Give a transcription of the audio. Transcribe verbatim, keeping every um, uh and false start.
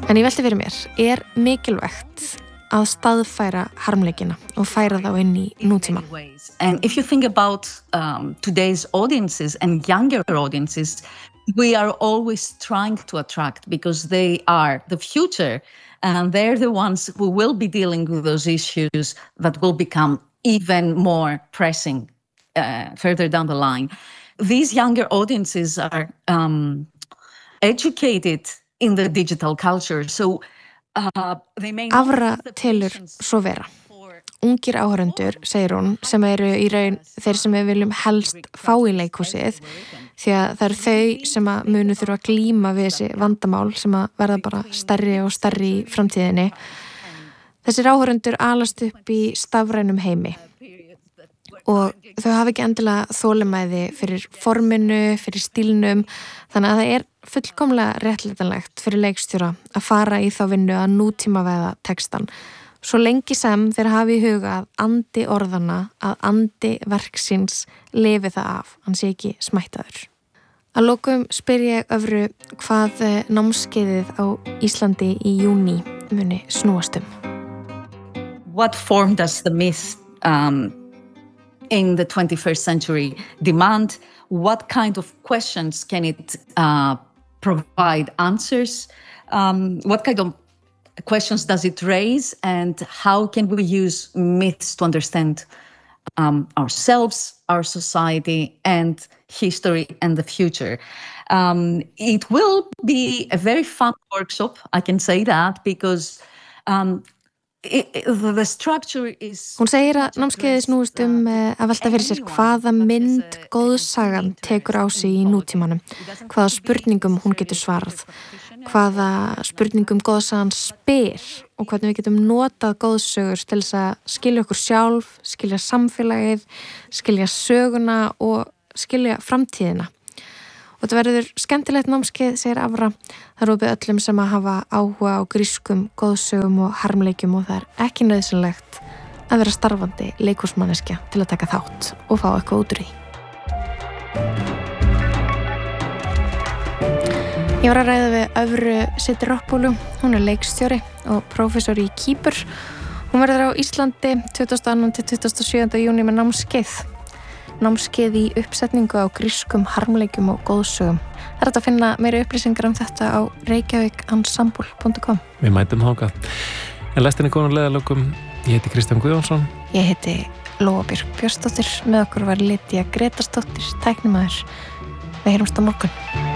En ég velti fyrir mér, er mikilvægt að staðfæra harmleikina og færa þá inn í nútíman? And if you think about um, today's audiences and younger audiences, we are always trying to attract because they are the future and they're the ones who will be dealing with those issues that will become even more pressing uh, further down the line. These younger audiences are um, educated in the digital culture, so uh, they may not Afra have the telur patience svo vera. for- Ungir áhorfendur, segir hún, sem eru í raun þeir sem við viljum helst fá í leikhúsið, því að það eru þau sem að munu þurfa að glíma við þessi vandamál sem að verða bara stærri og stærri í framtíðinni. Þessir áhorfendur alast upp í stafrænum heimi og þau hafa ekki endilega þolinmæði fyrir forminu, fyrir stílnum, þannig að það er fullkomlega réttlætanlegt fyrir leikstjóra að fara í þá vinnu að nútímavæða textan. Svo lengi sem þeir hafi í huga að andi orðana, að andi verksins lifi það af, hann sé ekki smættaður. Að lokum spyr ég Öfru hvað námskeiðið á Íslandi í júní muni snúast um. What form does the myth um, in the twenty-first century demand? What kind of questions can it uh, provide answers? Um, what kind of questions does it raise? And how can we use myths to understand um, ourselves, our society, and history and the future? Um, it will be a very fun workshop, I can say that, because um, It, it, the structure is... Hún segir að námskeiðið snúist um að velta fyrir sér hvaða mynd góðsagan tekur á sig í nútímanum, hvaða spurningum hún getur svarað, hvaða spurningum góðsagan spyr og hvernig við getum notað góðsögur til þess að skilja okkur sjálf, skilja samfélagið, skilja söguna og skilja framtíðina. Og þetta verður skemmtilegt námskeið, segir Afra. Það er opið öllum sem að hafa áhuga á grískum, góðsögum og harmleikjum og það er ekki nauðsynlegt að vera starfandi leikhúsmanneskja til að taka þátt og fá eitthvað út úr því. Ég var að ræða við Öfru Sidiropoulou, hún er leikstjóri og prófessor í Kýpur. Hún verður á Íslandi tuttugasta og annan til tuttugasta og sjöunda júní með námskeið. Námskeið í uppsetningu á grískum harmleikjum og góðsögum. Það er hægt að finna meiri upplýsingar um þetta á reykjavík ensemble punkt com. Við mætum þangað. En lestinni konar leiðalokum, ég heiti Kristján Guðjónsson. Ég heiti Lóa Björk Björnsdóttir, með okkur var Lydia Gretarsdóttir, tæknimaður. Við heyrumst á morgun.